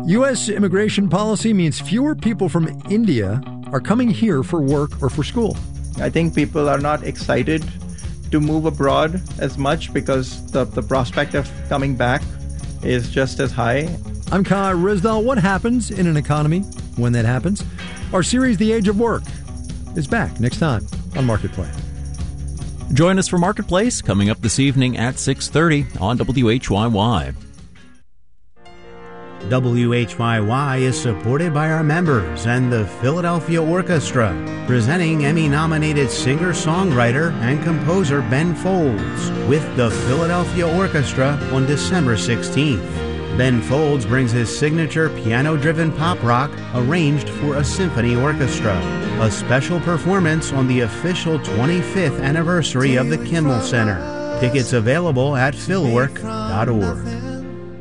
U.S. immigration policy means fewer people from India are coming here for work or for school. I think people are not excited to move abroad as much because the prospect of coming back is just as high. I'm Kai Rizdal. What happens in an economy when that happens? Our series, The Age of Work, is back next time on Marketplace. Join us for Marketplace coming up this evening at 6:30 on WHYY. WHYY is supported by our members and the Philadelphia Orchestra, presenting Emmy-nominated singer-songwriter and composer Ben Folds with the Philadelphia Orchestra on December 16th. Ben Folds brings his signature piano-driven pop rock arranged for a symphony orchestra, a special performance on the official 25th anniversary of the Kimmel Center. Tickets available at philwork.org.